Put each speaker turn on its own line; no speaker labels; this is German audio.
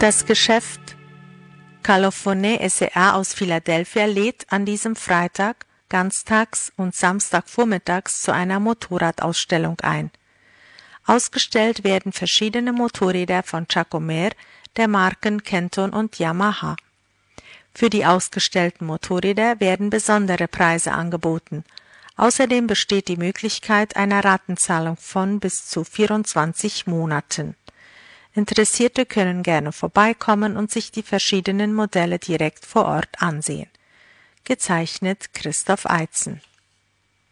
Das Geschäft Calofone S.A. aus Philadelphia lädt an diesem Freitag, ganztags und Samstagvormittags zu einer Motorradausstellung ein. Ausgestellt werden verschiedene Motorräder von Jacomer, der Marken Kenton und Yamaha. Für die ausgestellten Motorräder werden besondere Preise angeboten. Außerdem besteht die Möglichkeit einer Ratenzahlung von bis zu 24 Monaten. Interessierte können gerne vorbeikommen und sich die verschiedenen Modelle direkt vor Ort ansehen. Gezeichnet Christoph Eitzen.